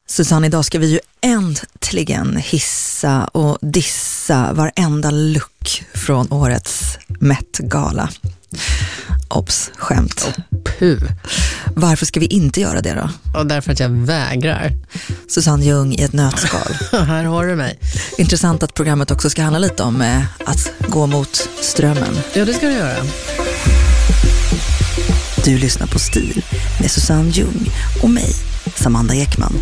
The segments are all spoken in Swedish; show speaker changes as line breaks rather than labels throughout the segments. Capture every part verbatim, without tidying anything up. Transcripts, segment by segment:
Susanne, idag ska vi ju äntligen hissa och dissa varenda look från årets Met-gala. Ops, skämt.
Oh, puh.
Varför ska vi inte göra det då?
Och därför att jag vägrar.
Susanne Ljung i ett nötskal.
Här har du mig.
Intressant att programmet också ska handla lite om eh, att gå mot strömmen.
Ja, det ska du göra.
Du lyssnar på Stil med Susanne Ljung och mig, Samanda Ekman.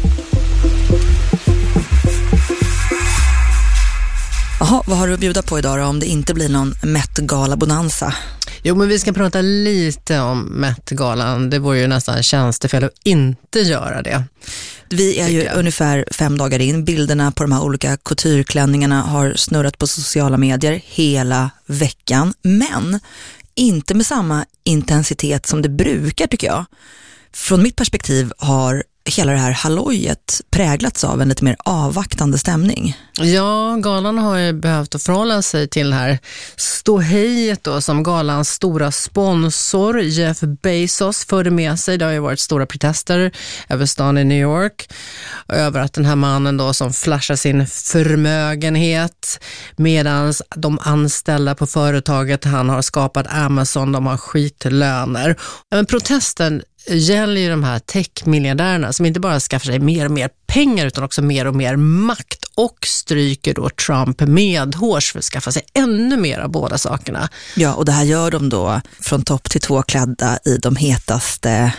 Jaha, vad har du att bjuda på idag då, om det inte blir någon Met-gala-bonanza?
Jo, men vi ska prata lite om Met-galan. Det vore ju nästan tjänstefel att inte göra det.
Vi är ju ungefär fem dagar in. Bilderna på de här olika coutureklänningarna har snurrat på sociala medier hela veckan. Men inte med samma intensitet som det brukar, tycker jag. Från mitt perspektiv har hela det här hallojet präglats av en lite mer avvaktande stämning.
Ja, galan har ju behövt att förhålla sig till det här ståhejet då, som galans stora sponsor Jeff Bezos förde med sig. Det har ju varit stora protester över stan i New York över att den här mannen då som flashar sin förmögenhet medan de anställda på företaget han har skapat Amazon, de har skitlöner. Men protesten gäller ju de här tech-miljardärerna som inte bara skaffar sig mer och mer pengar utan också mer och mer makt och stryker då Trump medhårs för att skaffa sig ännu mer av båda sakerna.
Ja, och det här gör de då från topp till tå klädda i de hetaste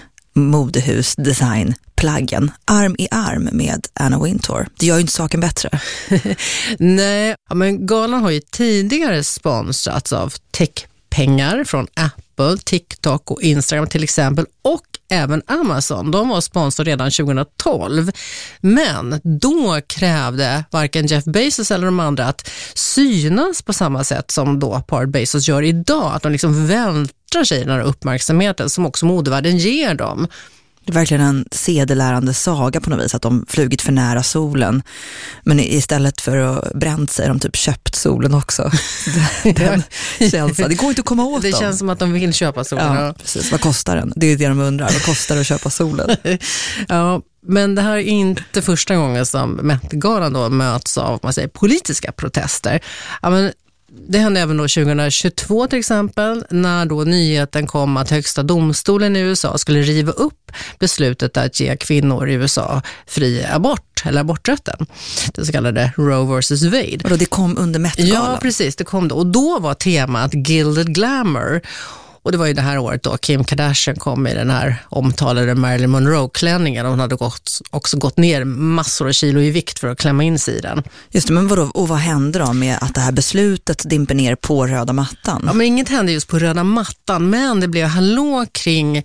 modehusdesignplaggen, arm i arm med Anna Wintour. Det gör ju inte saken bättre.
Nej, men galan har ju tidigare sponsrats av tech-pengar från Apple, TikTok och Instagram till exempel, och även Amazon. De var sponsor redan tjugohundratolv. Men då krävde varken Jeff Bezos eller de andra att synas på samma sätt som då paret Bezos gör idag. Att de liksom vältrar sig i den här uppmärksamheten som också modevärlden ger dem.
Det är verkligen en sedelärande saga på något vis, att de flugit för nära solen. Men istället för att bränt sig de typ köpt solen också. Den känslan. Det går inte att komma åt
det
dem.
Det känns som att de vill köpa solen.
Ja, precis. Vad kostar den? Det är det de undrar. Vad kostar det att köpa solen?
Ja, men det här är inte första gången som Met-galan då möts av man säger, politiska protester. Ja, men det hände även då tjugohundratjugotvå till exempel, när då nyheten kom att högsta domstolen i U S A skulle riva upp beslutet att ge kvinnor i U S A fri abort, eller aborträtten. Det så kallade Roe versus Wade.
Och då det kom under Met-galan?
Ja, precis, det kom då. Och då var temat Gilded Glamour. Och det var ju det här året då Kim Kardashian kom i den här omtalade Marilyn Monroe-klänningen. Hon hade gått, också gått ner massor av kilo i vikt för att klämma in sig i den.
Just det, men vadå, och vad hände då med att det här beslutet dimper ner på röda mattan?
Ja, men inget hände just på röda mattan, men det blev hallå kring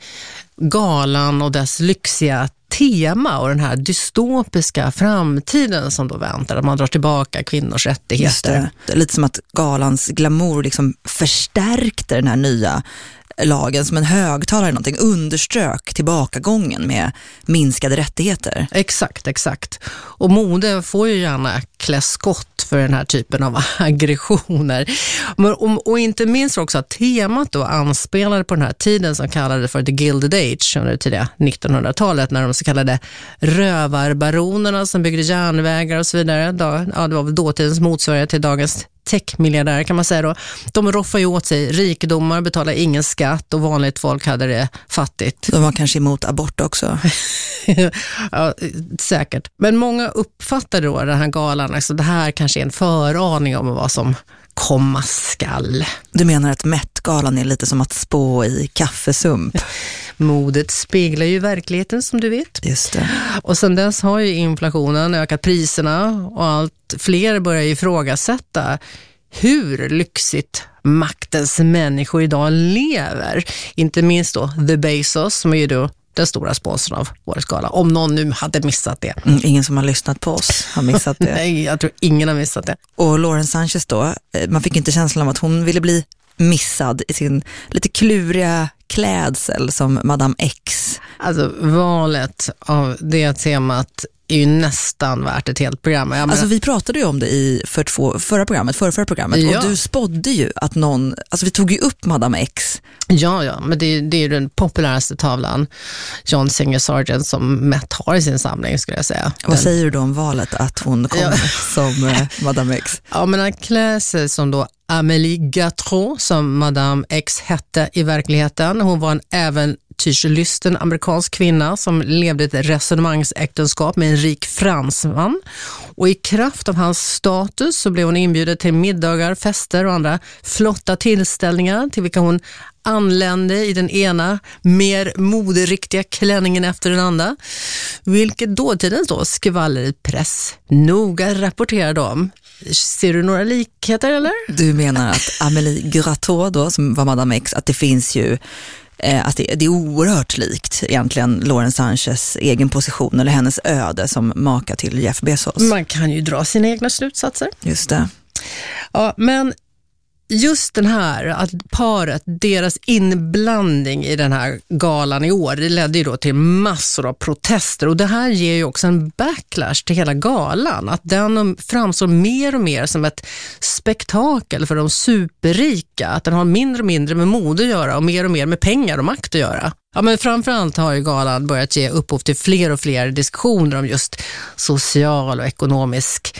galan och dess lyxiga tema och den här dystopiska framtiden som då väntar, att man drar tillbaka kvinnors rättigheter.
Just det. Det är lite som att galans glamour liksom förstärkte den här nya lagen som en högtalare, någonting underströk tillbakagången med minskade rättigheter.
Exakt, exakt. Och mode får ju gärna klä skott för den här typen av aggressioner. Men, och, och inte minst också att temat då anspelade på den här tiden som kallades för The Gilded Age under det tidiga nittonhundratalet, när de så kallade rövarbaronerna som byggde järnvägar och så vidare, då, ja, det var väl dåtidens motsvarighet till dagens tech-miljardärer kan man säga då. De roffade ju åt sig rikedomar, betalade ingen skatt och vanligt folk hade det fattigt.
De var kanske emot abort också.
Ja, säkert. Men många uppfattade då den här galan, alltså det här kanske är en föraning om vad som komma skall.
Du menar att Met-galan är lite som att spå i kaffesump?
Modet speglar ju verkligheten som du vet.
Just det.
Och sen dess har ju inflationen ökat priserna och allt fler börjar ifrågasätta hur lyxigt maktens människor idag lever. Inte minst då The Bezos som är ju då den stora sponsorn av årets gala. Om någon nu hade missat det.
Mm, ingen som har lyssnat på oss har missat det.
Nej, jag tror ingen har missat det.
Och Lauren Sanchez då, man fick inte känslan av att hon ville bli missad i sin lite kluriga klädsel som Madame X.
Alltså valet av det temat är ju nästan värt ett helt program. Jag
alltså
menar,
vi pratade ju om det i för två, förra programmet, förra, förra programmet
ja.
och du spådde ju att någon, alltså vi tog ju upp Madame X.
Ja, ja, men det, det är ju den populäraste tavlan John Singer Sargent som Met har i sin samling, skulle jag säga.
Vad
den,
säger du då om valet att hon kommer
ja.
som eh, Madame X?
Ja, men han klär sig som då Amélie Gautreaux, som Madame X hette i verkligheten. Hon var en äventyrslysten amerikansk kvinna som levde ett resonemangsäktenskap med en rik fransman. Och i kraft av hans status så blev hon inbjuden till middagar, fester och andra flotta tillställningar till vilka hon anlände i den ena mer moderiktiga klänningen efter den andra. Vilket dåtidens då skvallerpress noga rapporterade om. Ser du några likheter eller?
Du menar att Amélie Gautreaux då, som var Madame X, att det finns ju eh, att det, det är oerhört likt egentligen Lauren Sanchez egen position eller hennes öde som maka till Jeff Bezos.
Man kan ju dra sina egna slutsatser.
Just det.
Ja, men just den här, att paret, deras inblandning i den här galan i år, det ledde ju då till massor av protester. Och det här ger ju också en backlash till hela galan. Att den framstår mer och mer som ett spektakel för de superrika. Att den har mindre och mindre med mode att göra och mer och mer med pengar och makt att göra. Ja, men framförallt har ju galan börjat ge upphov till fler och fler diskussioner om just social och ekonomisk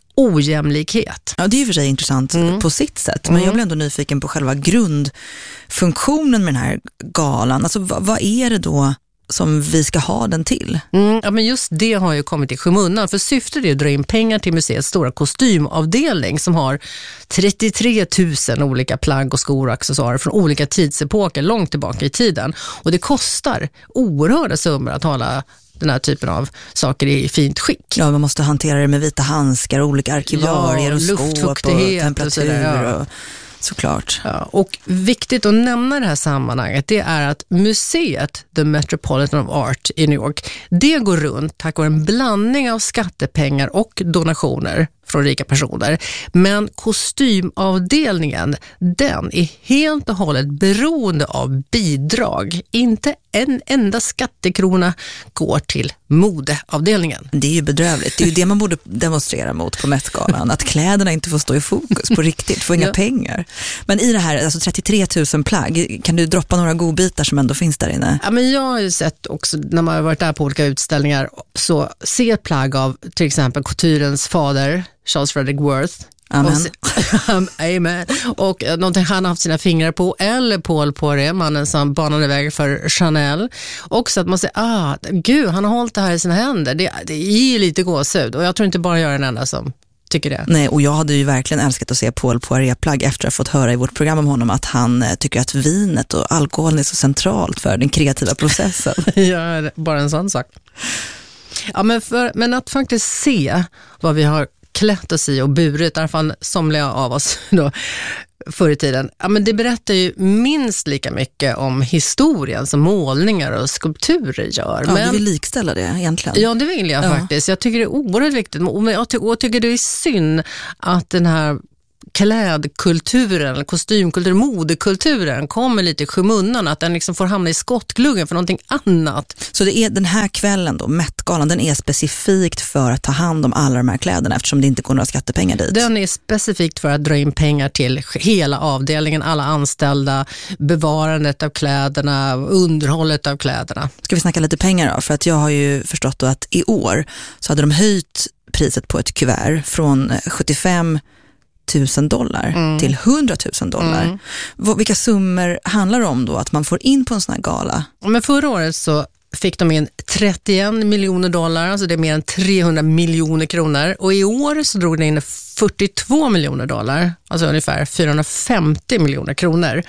ojämlikhet.
Ja, det är ju för sig intressant mm. på sitt sätt. Men mm. jag blir ändå nyfiken på själva grundfunktionen med den här galan. Alltså vad, vad är det då som vi ska ha den till?
Mm, ja, men just det har ju kommit i skymundan. För syftet är att dra in pengar till museets stora kostymavdelning som har trettiotre tusen olika plagg och skor och accessoarer från olika tidsepoker långt tillbaka i tiden. Och det kostar oerhörda summor att hålla den här typen av saker i fint skick.
Ja, man måste hantera det med vita handskar och olika arkivarier
ja,
och skåp och temperatur och, sådär, ja. och såklart.
Ja, och viktigt att nämna i det här sammanhanget, det är att museet The Metropolitan of Art i New York, det går runt tack vare en blandning av skattepengar och donationer från rika personer. Men kostymavdelningen, den är helt och hållet beroende av bidrag. Inte en enda skattekrona går till modeavdelningen.
Det är ju bedrövligt. Det är ju det man borde demonstrera mot på Met-galan. Att kläderna inte får stå i fokus på riktigt, får inga ja. pengar. Men i det här, alltså trettiotre tusen plagg, kan du droppa några godbitar som ändå finns där inne?
Ja, men jag har ju sett också, när man har varit där på olika utställningar, så ser plagg av till exempel couturens fader, Charles Frederick Worth.
Amen.
Och, se, amen. Och någonting han har haft sina fingrar på, eller Paul Poiret, mannen som banade väg för Chanel. Också att man säger, ah, gud, han har hållit det här i sina händer. Det, det är ju lite gåshud. Och jag tror inte bara jag är den enda som tycker det.
Nej, och jag hade ju verkligen älskat att se Paul Poiret-plagg efter att ha fått höra i vårt program om honom att han eh, tycker att vinet och alkoholen är så centralt för den kreativa processen.
Ja, bara en sån sak. Ja, men, för, men att faktiskt se vad vi har klätt oss i och burit, i alla fall somliga av oss då, förr i tiden. Ja, men det berättar ju minst lika mycket om historien som målningar och skulpturer gör.
Ja,
men,
du vill likställa det egentligen.
Ja, det vill jag ja. faktiskt. Jag tycker det är oerhört viktigt. Och jag, ty- och jag tycker det är synd att den här klädkulturen, kostymkulturen, modekulturen kommer lite i skymundan, att den liksom får hamna i skottgluggen för någonting annat.
Så det är den här kvällen då, Met-galan, den är specifikt för att ta hand om alla de här kläderna eftersom det inte går några skattepengar dit?
Den är specifikt för att dra in pengar till hela avdelningen, alla anställda, bevarandet av kläderna, underhållet av kläderna. Ska
vi snacka lite pengar då? För att jag har ju förstått då att i år så hade de höjt priset på ett kuvert från sjuttiofem tusen dollar mm. till hundra tusen dollar. Mm. V- vilka summor handlar det om då att man får in på en sån här gala?
Men förra året så fick de in trettioen miljoner dollar, alltså det är mer än trehundra miljoner kronor. Och i år så drog det in fyrtiotvå miljoner dollar, alltså ungefär fyrahundrafemtio miljoner kronor.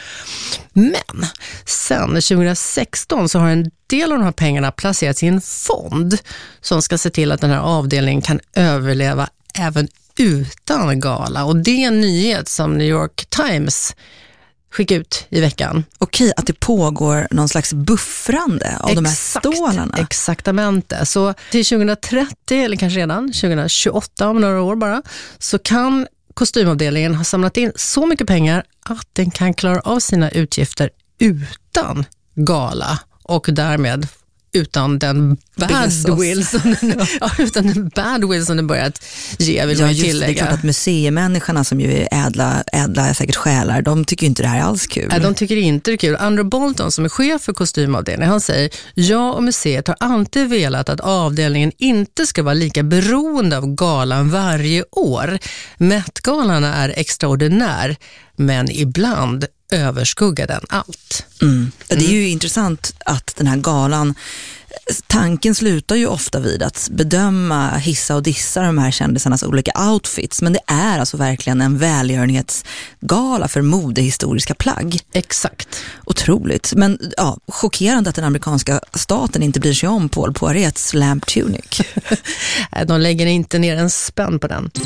Men sen tjugohundrasexton så har en del av de här pengarna placerats i en fond som ska se till att den här avdelningen kan överleva även utan gala. Och det är en nyhet som New York Times skickade ut i veckan.
Okej, att det pågår någon slags buffrande av Exakt, de här stålarna.
Exaktamente. Så till tjugohundratrettio eller kanske redan tjugohundratjugoåtta om några år bara, så kan kostymavdelningen ha samlat in så mycket pengar att den kan klara av sina utgifter utan gala och därmed utan den badwill som, ja, utan den badwill som den börjat ge, vill
ja,
man
just
tillägga.
Det är klart att museimänniskorna som ju är ädla, ädla säkert själar, de tycker inte det här är alls kul.
Nej, de tycker inte det är kul. Andrew Bolton som är chef för kostymavdelningen, han säger: jag och museet har alltid velat att avdelningen inte ska vara lika beroende av galan varje år. Met-galan är extraordinär, men ibland överskuggar den allt.
Mm. Det är ju mm. intressant att den här galan, tanken slutar ju ofta vid att bedöma, hissa och dissa de här kändisarnas olika outfits, men det är alltså verkligen en välgörenhetsgala för modehistoriska plagg.
Exakt.
Otroligt. Men ja, chockerande att den amerikanska staten inte bryr sig om Paul Poirets lamp tunic.
De lägger inte ner en spänn på den.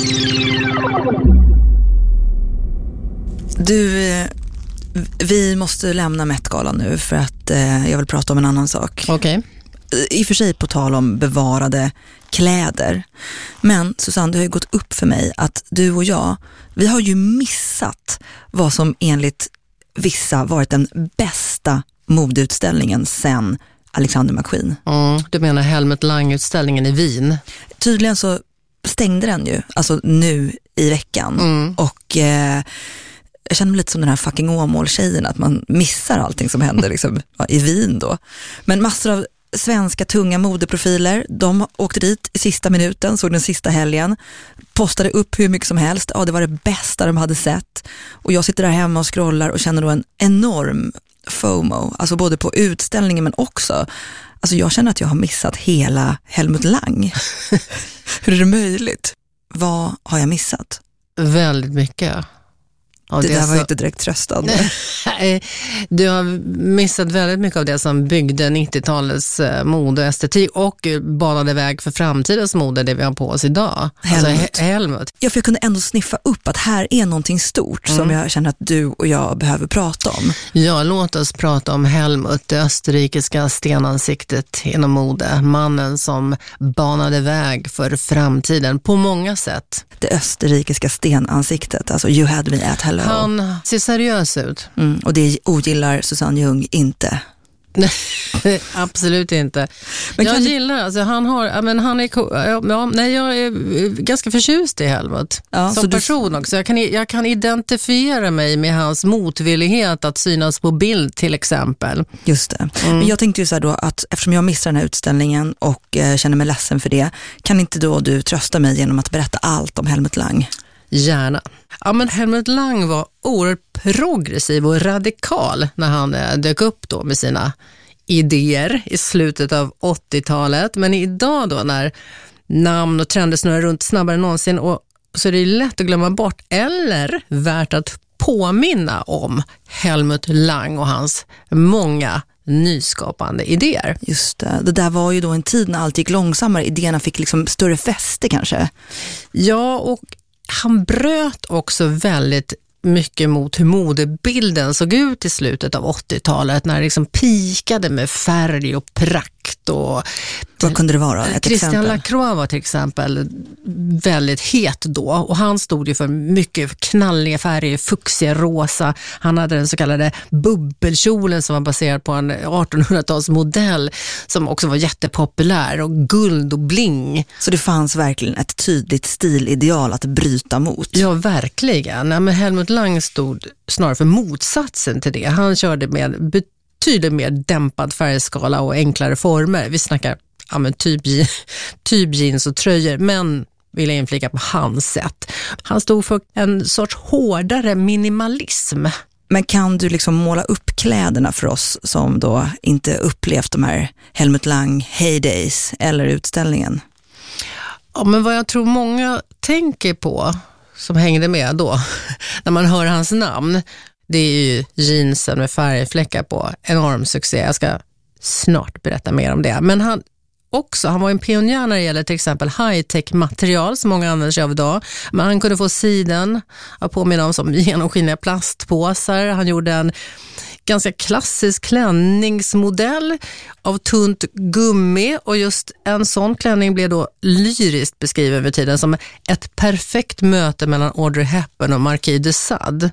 Du, vi måste lämna Met-galan nu för att eh, jag vill prata om en annan sak.
Okej.
Okay. I och för sig på tal om bevarade kläder. Men Susanne, det har ju gått upp för mig att du och jag, vi har ju missat vad som enligt vissa varit den bästa modeutställningen sen Alexander McQueen.
Mm, du menar Helmut Lang-utställningen i Wien?
Tydligen så stängde den ju, alltså nu i veckan. Mm. Och eh, jag känner mig lite som den här fucking Åmål-tjejen, att man missar allting som händer liksom, ja, i Wien då. Men massor av svenska tunga modeprofiler, de åkte dit i sista minuten, såg den sista helgen, postade upp hur mycket som helst. Ja, det var det bästa de hade sett. Och jag sitter där hemma och scrollar och känner då en enorm FOMO, alltså både på utställningen men också, alltså jag känner att jag har missat hela Helmut Lang. Hur är det möjligt? Vad har jag missat?
Väldigt mycket.
Ja, det, det där var så... inte direkt tröstande.
Du har missat väldigt mycket av det som byggde nittiotalets mode och estetik och banade väg för framtidens mode, det vi har på oss idag.
Helmut.
Alltså, Helmut.
Ja, för jag kunde ändå sniffa upp att här är någonting stort mm. som jag känner att du och jag behöver prata om.
Ja, låt oss prata om Helmut, det österrikiska stenansiktet inom mode. Mannen som banade väg för framtiden på många sätt.
Det österrikiska stenansiktet, alltså you had me at hello.
Han ser seriös ut.
Mm, och det ogillar Susanne Ljung inte.
Absolut inte. Men jag gillar, alltså han har, men han är, ja, nej, jag är ganska förtjust i Helmut. Ja, som person du... också. Jag kan, jag kan identifiera mig med hans motvillighet att synas på bild till exempel.
Just det. Mm. Men jag tänkte ju så här då att eftersom jag missar den här utställningen och eh, känner mig ledsen för det, kan inte då du trösta mig genom att berätta allt om Helmut Lang?
Gärna. Ja, men Helmut Lang var oerhört progressiv och radikal när han eh, dök upp då med sina idéer i slutet av åttiotalet. Men idag då när namn och trender snurrar runt snabbare än någonsin, och så är det lätt att glömma bort eller värt att påminna om Helmut Lang och hans många nyskapande idéer.
Just det. Det där var ju då en tid när allt gick långsammare. Idéerna fick liksom större fäste kanske.
Ja, och han bröt också väldigt mycket mot hur modebilden såg ut i slutet av åttiotalet när det liksom pikade med färg och prakt. Och
vad kunde det vara? Ett
Christian
exempel?
Lacroix var till exempel väldigt het då, och han stod ju för mycket knalliga färger, fuxiga, rosa. Han hade den så kallade bubbelkjolen som var baserad på en artonhundratalsmodell som också var jättepopulär, och guld och bling.
Så det fanns verkligen ett tydligt stilideal att bryta mot.
Ja, verkligen. Ja, men Helmut Lang stod snarare för motsatsen till det. Han körde med betydligt mer dämpad färgskala och enklare former. Vi snackar ja, men typ, typ jeans och tröjor, men vill jag inflika på hans sätt. Han stod för en sorts hårdare minimalism.
Men kan du liksom måla upp kläderna för oss som då inte upplevt de här Helmut Lang heydays eller utställningen?
Ja, men vad jag tror många tänker på som hängde med då när man hör hans namn, det är ju jeansen med färgfläckar på. Enorm succé. Jag ska snart berätta mer om det. Men han också, han var en pionjär när det gäller till exempel high-tech material som många använder sig av idag. Men han kunde få siden att påminna om som genomskinliga plastpåsar. Han gjorde en ganska klassisk klänningsmodell av tunt gummi, och just en sån klänning blev då lyriskt beskriven vid tiden som ett perfekt möte mellan Audrey Hepburn och Marquis de Sade.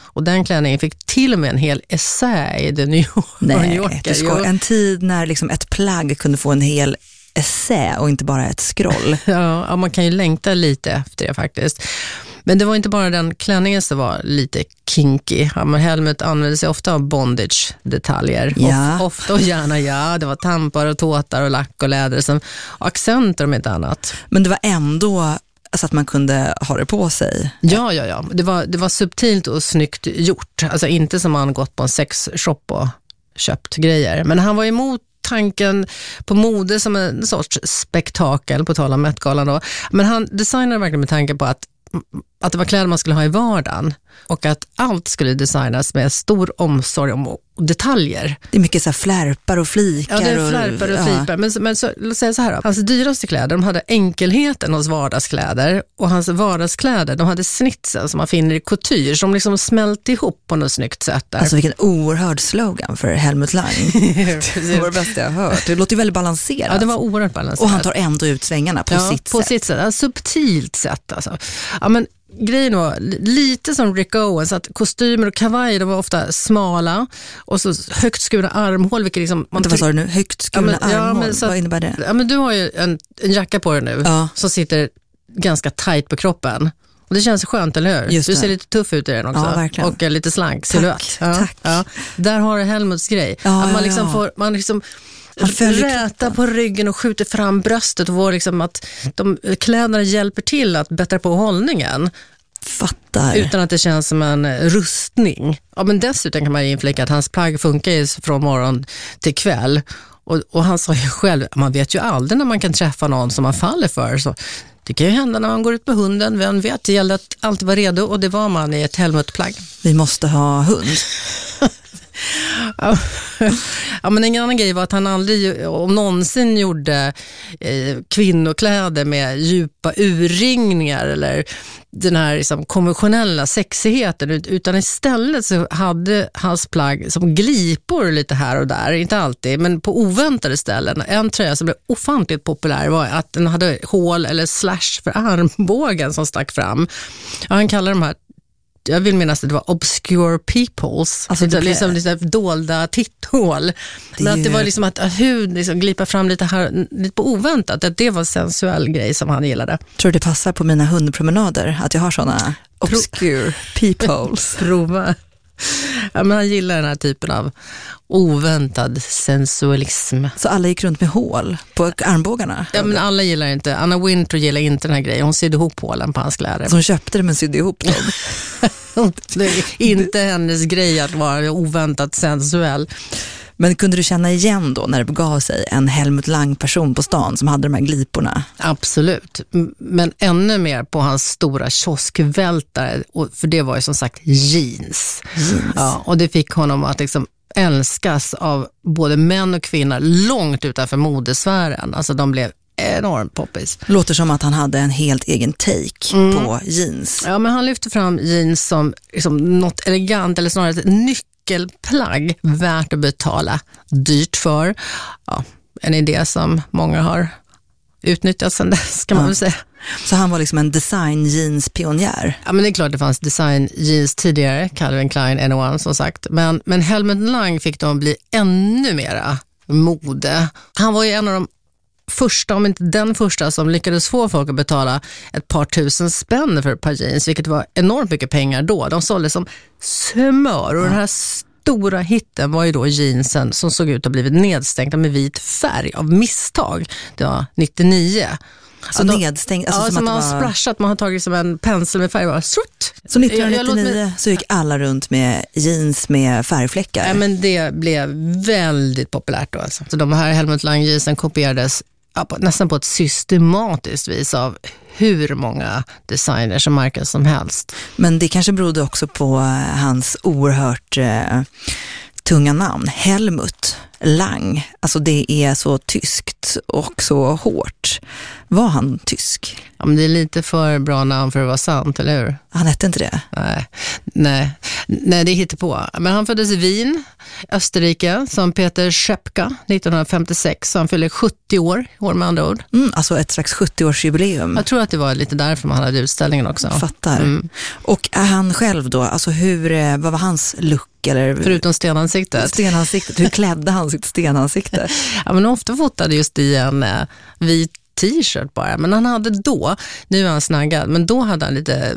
Och den klänningen fick till och med en hel essä i The New Yorker.
Nej, ska, en tid när liksom ett plagg kunde få en hel essä och inte bara ett scroll.
ja, ja, man kan ju längta lite efter det faktiskt. Men det var inte bara den klänningen som var lite kinky. Ja, men Helmut använde sig ofta av bondage-detaljer.
Ja.
Of, ofta och gärna, ja. Det var tampar och tåtar och lack och läder som, och accenter om inte annat.
Men det var ändå så att man kunde ha det på sig.
Ja, ja, ja. Det var, det var subtilt och snyggt gjort. Alltså inte som man gått på en sexshop och köpt grejer. Men han var emot tanken på mode som en sorts spektakel, på tal om Met-galan då. Men han designade verkligen med tanke på att att det var kläder man skulle ha i vardagen och att allt skulle designas med stor omsorg om detaljer.
Det är mycket så här flärpar och flikar.
Ja, det är flärpar och, och flipar. Ja. Men, men så, låt säga så här då. Hans dyraste kläder, de hade enkelheten hos vardagskläder, och hans vardagskläder, de hade snitsen som man finner i couture, som liksom smält ihop på något snyggt sätt där.
Alltså vilken oerhörd slogan för Helmut Lang. Det var det bästa jag hört. Det låter ju väldigt balanserat.
Ja, det var oerhört balanserat.
Och han tar ändå ut svängarna på
ja,
sitt
på
sätt.
sitt sätt. Ja, subtilt sätt alltså. Ja, men grejen var lite som Rick Owens, att kostymer och kavajer, de var ofta smala och så högt skurna armhål, vilket liksom man
det var så nu högt skurna ja, men, armhål. Ja, så att, vad innebär det?
Ja, men du har ju en, en jacka på dig nu ja. Som sitter ganska tajt på kroppen. Och det känns skönt, eller hur? Du ser lite tuff ut i den också.
Ja, verkligen.
Och lite slank silhuett.
Ja, tack.
Ja. Där har du Helmuts grej.
Ja,
att man liksom
ja.
får man liksom räta på ryggen och skjuter fram bröstet, och var liksom att de kläderna hjälper till att bättra på hållningen.
Fattar.
Utan att det känns som en rustning. Ja, men dessutom kan man ju inflika att hans plagg funkar ju från morgon till kväll. Och, och han sa ju själv, man vet ju aldrig när man kan träffa någon som man faller för. Så det kan ju hända när man går ut på hunden. Vem vet, det gällde att alltid vara redo, och det var man i ett Helmut-plagg.
Vi måste ha hund.
Ja, men en annan grej var att han aldrig, om någonsin, gjorde eh, kvinnokläder med djupa urringningar eller den här liksom konventionella sexigheten, utan istället så hade hans plagg som glipor lite här och där, inte alltid, men på oväntade ställen. En tröja som blev ofantligt populär var att den hade hål eller slash för armbågen som stack fram. Ja, han kallar de här, jag vill minnas att det var obscure peoples, alltså det liksom lite dolda titthål. Men att det var liksom att hud liksom glipa fram lite här, lite på oväntat, att det var en sensuell grej som han gillade.
Tror du det passar på mina hundpromenader att jag har såna obscure peoples?
Prova. Ja, men han gillar den här typen av oväntad sensualism.
Så alla gick runt med hål på armbågarna?
Ja, men alla gillar inte. Anna Wintour gillar inte den här grejen. Hon sydde ihop hålen på hans kläder.
Så hon köpte det men sydde ihop dem?
Det är inte hennes grej att vara oväntat sensuell.
Men kunde du känna igen då när det begav sig en Helmut Lang-person på stan som hade de här gliporna?
Absolut, men ännu mer på hans stora kioskvältare, för det var ju som sagt jeans.
jeans.
Ja, och det fick honom att liksom älskas av både män och kvinnor långt utanför modesfären. Alltså de blev enormt poppis.
Låter som att han hade en helt egen take mm. på jeans.
Ja, men han lyfte fram jeans som liksom något elegant, eller snarare ett nyckelplagg värt att betala dyrt för. Ja, en idé som många har utnyttjat sedan dess, kan man ja. väl säga.
Så han var liksom en design jeans pionjär?
Ja, men det är klart det fanns design jeans tidigare, Calvin Klein, N O ett som sagt. Men, men Helmut Lang fick de bli ännu mera mode. Han var ju en av de första, om inte den första, som lyckades få folk att betala ett par tusen spänn för ett par jeans, vilket var enormt mycket pengar då. De sålde som smör, och ja. den här stora hitten var ju då jeansen som såg ut att ha blivit nedstänkta med vit färg av misstag. Det var nittionio.
Så
ja,
nedstängt? Alltså
ja, som,
som
man
att
har
var...
splashat, man har tagit som en pensel med färg och bara strutt.
Så nittonhundranittionio jag, jag så gick alla runt med jeans med färgfläckar?
Ja, men det blev väldigt populärt då alltså. Så de här Helmut Lang jeansen kopierades ja, på, nästan på ett systematiskt vis av hur många designers och märken som helst.
Men det kanske berodde också på hans oerhört eh, tunga namn, Helmut. Lang. Alltså det är så tyskt och så hårt. Var han tysk?
Ja, men det är lite för bra namn för att vara sant, eller hur?
Han hette inte det?
Nej, nej, nej det hittar på. Men han föddes i Wien, Österrike, som Peter Schepka nittonhundrafemtiosex. Så han fyllde sjuttio år, år med andra ord.
Mm, alltså ett slags sjuttio-årsjubileum.
Jag tror att det var lite därför man hade utställningen också.
Fattar. Mm. Och är han själv då, alltså hur, vad var hans look? Eller,
förutom stenansiktet.
Stenansiktet, hur klädde han sitt stenansikte?
Ja, men ofta fotade just i en uh, vit t-shirt bara. Men han hade då, nu är han snaggad, men då hade han lite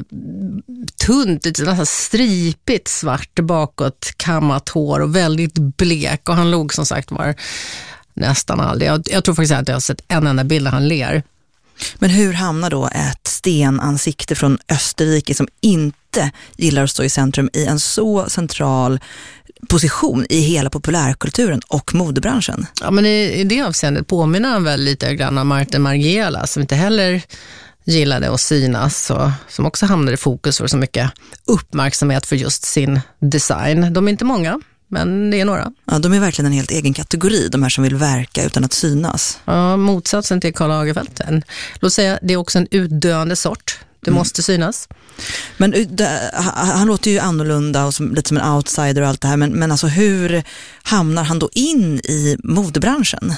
tunt, lite nästan stripigt svart bakåt, kammat hår och väldigt blek. Och han låg som sagt var nästan aldrig. Jag, jag tror faktiskt att jag har sett en enda bild där han ler.
Men hur hamnar då ett stenansikte från Österrike som inte gillar att stå i centrum i en så central position i hela populärkulturen och modebranschen?
Ja, men i, i det avseendet påminner han väl lite grann om Martin Margiela som inte heller gillade att synas och som också hamnade i fokus för så mycket uppmärksamhet för just sin design. De är inte många, men det är några.
Ja, de är verkligen en helt egen kategori, de här som vill verka utan att synas.
Ja, motsatsen till Karl Lagerfeld. Låt säga, det är också en utdöende sort. Det mm. måste synas.
Men det, han låter ju annorlunda och som, lite som en outsider och allt det här. Men, men alltså hur hamnar han då in i modebranschen?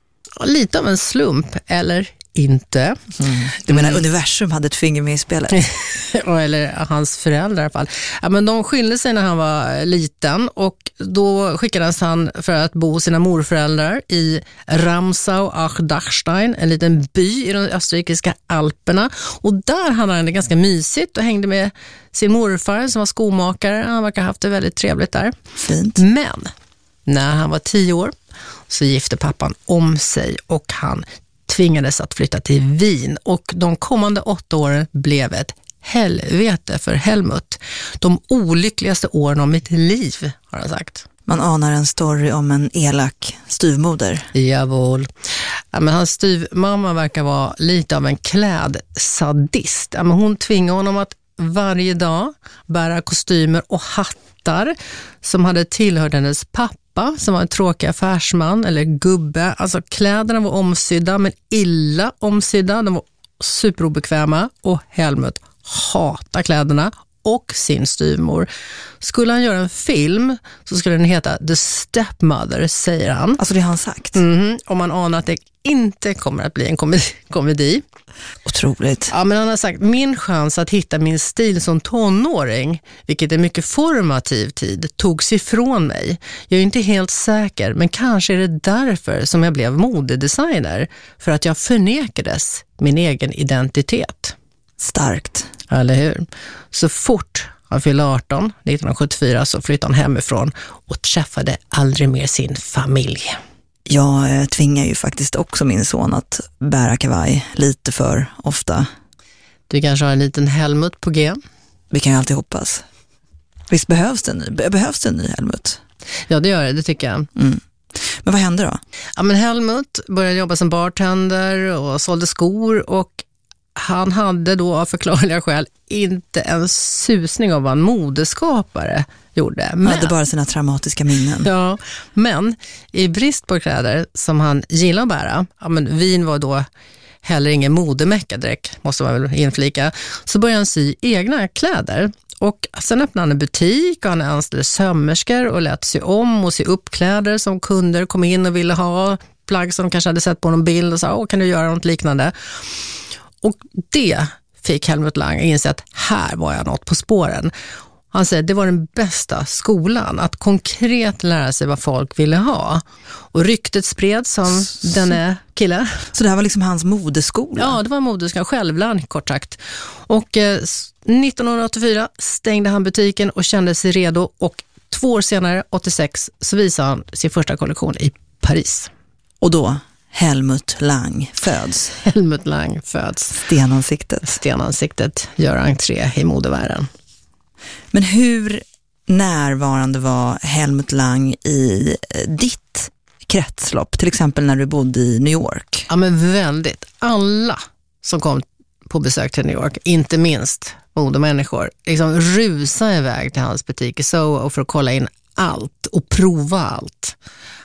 Lite av en slump, eller inte.
Mm. Du menar mm. universum hade ett finger med i spelet?
Eller hans föräldrar i alla fall. Ja, men de skilde sig när han var liten och då skickades han för att bo hos sina morföräldrar i Ramsau ach Dachstein, en liten by i de österrikiska Alperna. Och där hade han det ganska mysigt och hängde med sin morfar som var skomakare. Han verkar ha haft det väldigt trevligt där.
Fint.
Men när han var tio år så gifte pappan om sig och han tvingades att flytta till Wien och de kommande åtta åren blev ett helvete för Helmut. De olyckligaste åren av mitt liv, har han sagt.
Man anar en story om en elak styvmoder.
Jawohl. Ja, men hans styvmamma verkar vara lite av en klädsadist. Ja, men hon tvingade honom att varje dag bära kostymer och hattar som hade tillhört hennes pappa, som var en tråkig affärsman eller gubbe. Alltså kläderna var omsydda men illa omsydda. De var superobekväma och Helmut hatar kläderna och sin styvmor. Skulle han göra en film så skulle den heta The Stepmother, säger han.
Alltså det har han sagt.
Mm-hmm. Och man anar att det inte kommer att bli en komedi.
Otroligt.
Ja, men han har sagt, min chans att hitta min stil som tonåring, vilket är mycket formativ tid, togs ifrån mig. Jag är inte helt säker, men kanske är det därför som jag blev modedesigner. För att jag förnekades min egen identitet.
Starkt.
Eller hur? Så fort han fyllde arton, nittonhundrasjuttiofyra, så flyttade han hemifrån och träffade aldrig mer sin familj.
Jag eh, tvingar ju faktiskt också min son att bära kavaj lite för ofta.
Du kanske har en liten Helmut på G?
Vi kan ju alltid hoppas. Visst behövs det en ny, behövs det en ny Helmut?
Ja, det gör det, det tycker jag.
Mm. Men vad hände då?
Ja, men Helmut började jobba som bartender och sålde skor och han hade då av förklarliga skäl inte en susning av vad en modeskapare gjorde.
Han hade bara sina traumatiska minnen.
Ja, men i brist på kläder som han gillade att bära, ja, men Wien var då heller ingen modemecka direkt, måste man väl inflika, så började han sy egna kläder. Och sen öppnade han en butik och han anställde sömmerskor och lät sy om och sy upp kläder som kunder kom in och ville ha, plagg som de kanske hade sett på någon bild och sa, åh, kan du göra något liknande? Och det fick Helmut Lang inse att här var jag något på spåren. Han säger att det var den bästa skolan, att konkret lära sig vad folk ville ha. Och ryktet spreds som denne kille.
Så det här var liksom hans modeskola?
Ja, det var en modeskola, självlärd kort sagt. Och eh, nittonhundraåttiofyra stängde han butiken och kände sig redo. Och två år senare, åttiosex, så visade han sin första kollektion i Paris.
Och då? Helmut Lang föds.
Helmut Lang föds.
Stenansiktet.
Stenansiktet gör entré i modevärlden.
Men hur närvarande var Helmut Lang i ditt kretslopp? Till exempel när du bodde i New York.
Ja, men väldigt. Alla som kom på besök till New York, inte minst modemänniskor, liksom rusa iväg till hans butik i Soho för att kolla in allt och prova allt.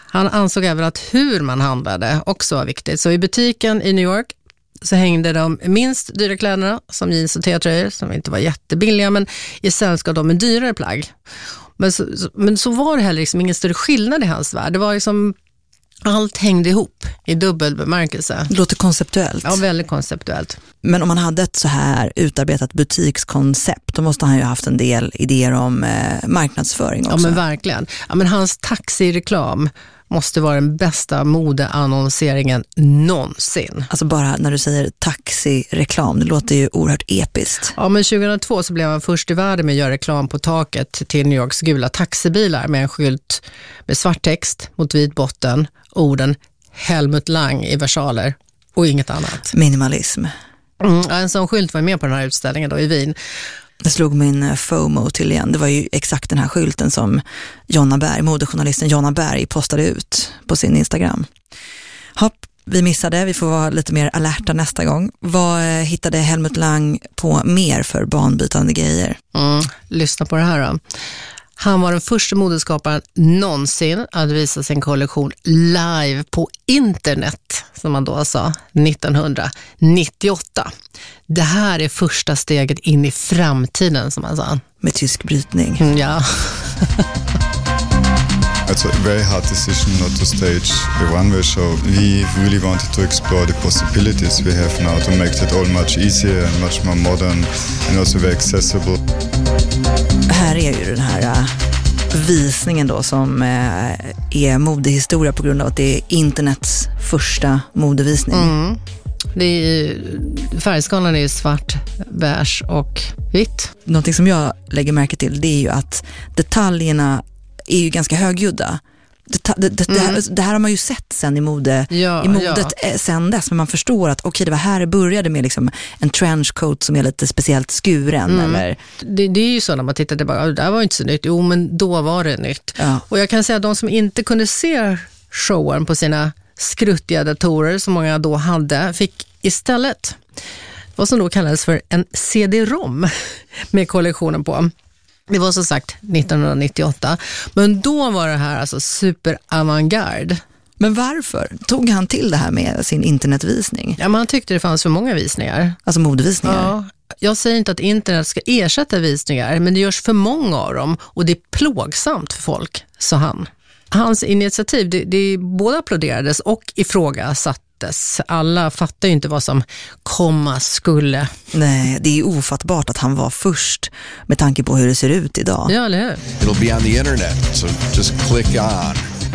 Han ansåg även att hur man handlade också var viktigt. Så i butiken i New York så hängde de minst dyra kläderna som jeans och t-tröjor som inte var jättebilliga, men i sällskap de med dyrare plagg. Men så, men så var det heller liksom ingen större skillnad i hans värld. Det var liksom, allt hängde ihop i dubbel bemärkelse.
Det låter konceptuellt.
Ja, väldigt konceptuellt.
Men om man hade ett så här utarbetat butikskoncept, då måste han ju ha haft en del idéer om eh, marknadsföring också.
Ja, men verkligen. Ja, men hans taxireklam måste vara den bästa modeannonseringen någonsin.
Alltså bara när du säger taxireklam, det låter ju oerhört episkt.
Ja, men tjugohundratvå så blev han först i världen med att göra reklam på taket till New Yorks gula taxibilar med en skylt med svart text mot vit botten, orden Helmut Lang i versaler och inget annat.
Minimalism.
Mm, en sån skylt var med på den här utställningen då i Wien.
Det slog min FOMO till igen. Det var ju exakt den här skylten som Jonna Berg, modejournalisten Jonna Berg, postade ut på sin Instagram. Hopp, vi missade. Vi får vara lite mer alerta nästa gång. Vad hittade Helmut Lang på mer för banbytande grejer?
Mm, lyssna på det här då. Han var den första modeskaparen någonsin att visa sin kollektion live på internet, som man då sa, nittonhundranittioåtta. Det här är första steget in i framtiden, som man sa.
Med tysk brytning.
Mm, ja.
It's a very hard decision not to stage a runway show. We really wanted to explore the possibilities we have now to make it all much easier and much more modern and also very accessible.
Här är ju den här uh, visningen då som uh, är modehistoria på grund av att det är internets första modevisning.
Mm. Det är, färgskalan är svart, beige och vitt.
Någonting som jag lägger märke till, det är ju att detaljerna är ju ganska högljudda. Det, det, det, mm. det, här, det här har man ju sett sen i, mode,
ja,
i modet
ja.
sen dess, men man förstår att okej, det var här det började med liksom en trenchcoat som är lite speciellt skuren.
Mm.
Eller...
Det, det är ju så när man tittar tillbaka, det där var inte så nytt, jo men då var det nytt.
Ja.
Och jag kan säga att de som inte kunde se showen på sina skruttiga datorer som många då hade, fick istället vad som då kallades för en C D-rom med kollektionen på. Det var som sagt nittonhundranittioåtta, men då var det här alltså super avantgarde.
Men varför tog han till det här med sin internetvisning?
Ja, man tyckte det fanns för många visningar.
Alltså modevisningar?
Ja, jag säger inte att internet ska ersätta visningar, men det görs för många av dem och det är plågsamt för folk, sa han. Hans initiativ, det, det både applåderades och ifrågasattes. Alla fattar ju inte vad som komma skulle.
Nej, det är ofattbart att han var först med tanke på hur det ser ut idag.
Ja, eller hur?
It'll be on the internet, so just click on.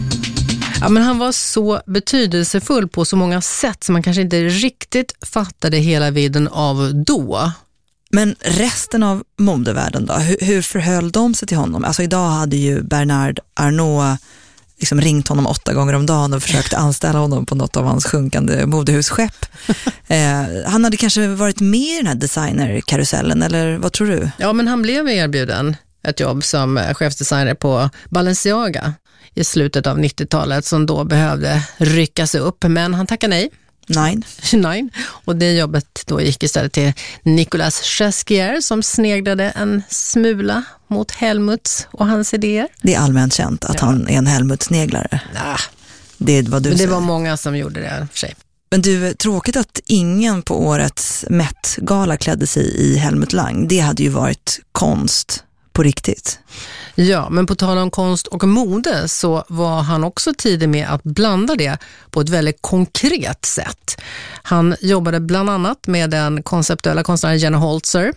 Ja, men han var så betydelsefull på så många sätt som man kanske inte riktigt fattade hela vidden av då.
Men resten av modevärlden då, hur, hur förhöll de sig till honom? Alltså idag hade ju Bernard Arnault liksom ringt honom åtta gånger om dagen och försökt anställa honom på något av hans sjunkande modehusskepp. Eh, han hade kanske varit med i den här designerkarusellen, eller vad tror du?
Ja, men han blev erbjuden ett jobb som chefsdesigner på Balenciaga i slutet av nittiotalet som då behövde ryckas upp, men han tackade nej.
Nej.
Nej. Och det jobbet då gick istället till Nicolas Chesquier som sneglade en smula mot Helmuts och hans idéer.
Det är allmänt känt att ja. han är en Helmut-sneglare.
Nah.
Det var du
Men det
säger.
var många som gjorde det för sig.
Men du, tråkigt att ingen på årets Met-gala klädde sig i Helmut Lang. Det hade ju varit konst på riktigt.
Ja, men på tal om konst och mode så var han också tidig med att blanda det på ett väldigt konkret sätt. Han jobbade bland annat med den konceptuella konstnären Jenny Holzer.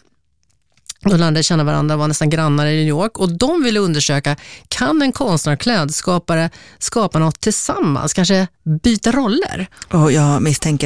De lärde känna varandra, var nästan grannar i New York, och de ville undersöka, kan en konstnär och klädskapare skapa något tillsammans, kanske byta roller?
Och jag misstänker